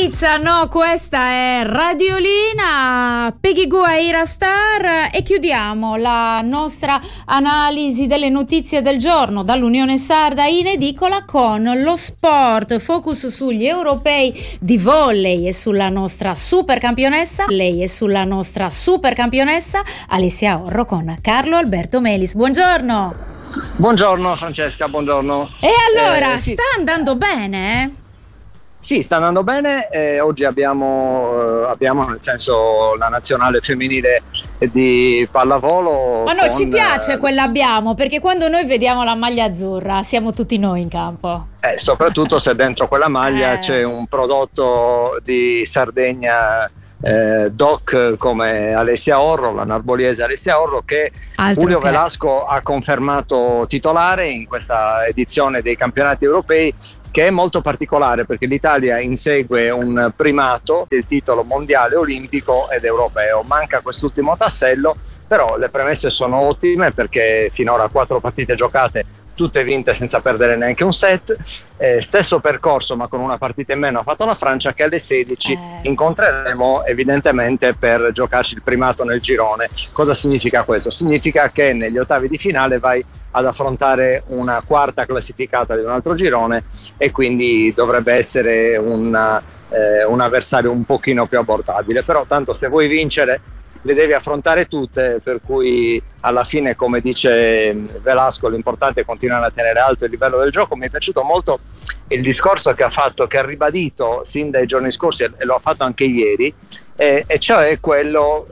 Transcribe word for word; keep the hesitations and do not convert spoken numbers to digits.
iniziano, questa è Radiolina, Peggy Gou e Ira Star, e chiudiamo la nostra analisi delle notizie del giorno dall'Unione Sarda in edicola con lo sport, focus sugli europei di volley e sulla nostra super campionessa, lei è sulla nostra super campionessa Alessia Orro con Carlo Alberto Melis. Buongiorno. Buongiorno Francesca, buongiorno. E allora, eh, sì. sta andando bene? Eh? Sì, sta andando bene. Eh, oggi abbiamo, eh, abbiamo nel senso la nazionale femminile di pallavolo. Ma no, con, ci piace eh, quella abbiamo, perché quando noi vediamo la maglia azzurra siamo tutti noi in campo. Eh, soprattutto se dentro quella maglia eh. c'è un prodotto di Sardegna. Eh, doc come Alessia Orro, la narboliese Alessia Orro, che Altro Julio che. Velasco ha confermato titolare in questa edizione dei campionati europei, che è molto particolare perché l'Italia insegue un primato del titolo mondiale, olimpico ed europeo. Manca quest'ultimo tassello, però le premesse sono ottime perché finora quattro partite giocate, tutte vinte senza perdere neanche un set. Eh, stesso percorso ma con una partita in meno ha fatto la Francia, che alle sedici eh. incontreremo evidentemente per giocarci il primato nel girone. Cosa significa questo? Significa che negli ottavi di finale vai ad affrontare una quarta classificata di un altro girone e quindi dovrebbe essere una, eh, un avversario un pochino più abbordabile, però tanto se vuoi vincere le devi affrontare tutte, per cui alla fine, come dice Velasco, l'importante è continuare a tenere alto il livello del gioco. Mi è piaciuto molto il discorso che ha fatto, che ha ribadito sin dai giorni scorsi e lo ha fatto anche ieri, e, e cioè quello